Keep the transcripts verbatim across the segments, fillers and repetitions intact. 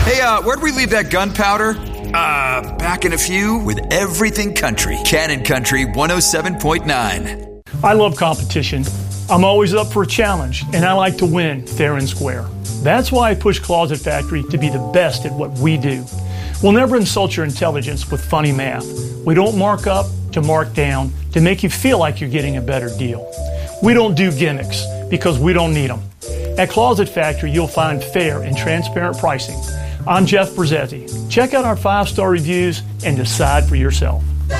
Hey, uh, where'd we leave that gunpowder? Uh, back in a few with Everything Country. Cannon Country one oh seven point nine. I love competition. I'm always up for a challenge, and I like to win fair and square. That's why I push Closet Factory to be the best at what we do. We'll never insult your intelligence with funny math. We don't mark up to mark down to make you feel like you're getting a better deal. We don't do gimmicks because we don't need them. At Closet Factory, you'll find fair and transparent pricing. I'm Jeff Brazzetti. Check out our five-star reviews and decide for yourself.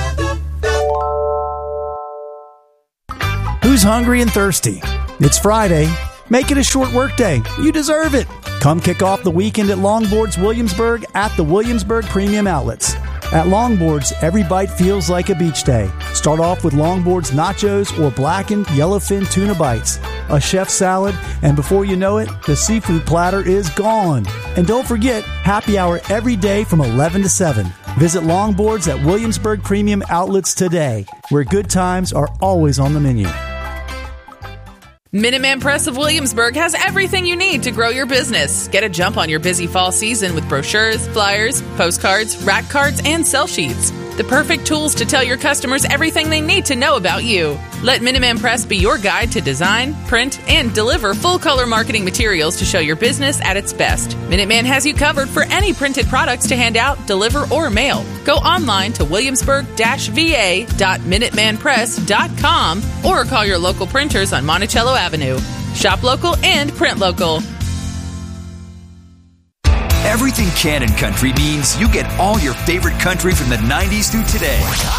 Who's hungry and thirsty? It's Friday. Make it a short work day. You deserve it. Come kick off the weekend at Longboards Williamsburg at the Williamsburg Premium Outlets. At Longboards, every bite feels like a beach day. Start off with Longboards nachos or blackened yellowfin tuna bites, a chef salad, and before you know it, the seafood platter is gone. And don't forget, happy hour every day from eleven to seven. Visit Longboards at Williamsburg Premium Outlets today, where good times are always on the menu. Minuteman Press of Williamsburg has everything you need to grow your business. Get a jump on your busy fall season with brochures, flyers, postcards, rack cards, and sell sheets. The perfect tools to tell your customers everything they need to know about you. Let Minuteman Press be your guide to design, print, and deliver full-color marketing materials to show your business at its best. Minuteman has you covered for any printed products to hand out, deliver, or mail. Go online to williamsburg dash v a dot minuteman press dot com or call your local printers on Monticello Avenue. Shop local and print local. Everything Cannon Country means you get all your favorite country from the nineties through today.